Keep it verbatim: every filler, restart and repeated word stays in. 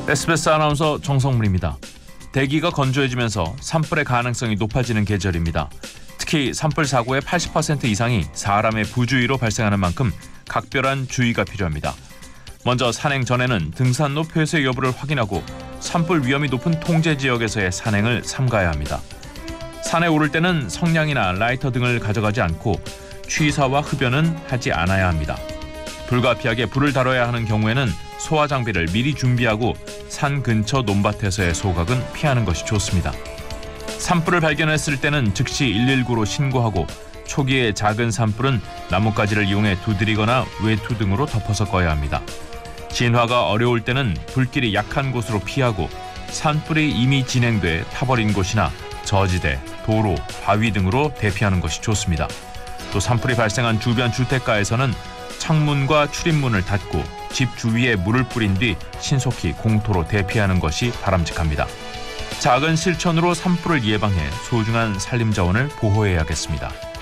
에스비에스 아나운서 정성문입니다. 대기가 건조해지면서 산불의 가능성이 높아지는 계절입니다. 특히 산불 사고의 팔십 퍼센트 이상이 사람의 부주의로 발생하는 만큼 각별한 주의가 필요합니다. 먼저 산행 전에는 등산로 폐쇄 여부를 확인하고 산불 위험이 높은 통제 지역에서의 산행을 삼가야 합니다. 산에 오를 때는 성냥이나 라이터 등을 가져가지 않고 취사와 흡연은 하지 않아야 합니다. 불가피하게 불을 다뤄야 하는 경우에는 소화 장비를 미리 준비하고 산 근처 논밭에서의 소각은 피하는 것이 좋습니다. 산불을 발견했을 때는 즉시 일일구로 신고하고 초기에 작은 산불은 나뭇가지를 이용해 두드리거나 외투 등으로 덮어서 꺼야 합니다. 진화가 어려울 때는 불길이 약한 곳으로 피하고 산불이 이미 진행돼 타버린 곳이나 저지대, 도로, 바위 등으로 대피하는 것이 좋습니다. 또 산불이 발생한 주변 주택가에서는 창문과 출입문을 닫고 집 주위에 물을 뿌린 뒤 신속히 공터로 대피하는 것이 바람직합니다. 작은 실천으로 산불을 예방해 소중한 산림자원을 보호해야겠습니다.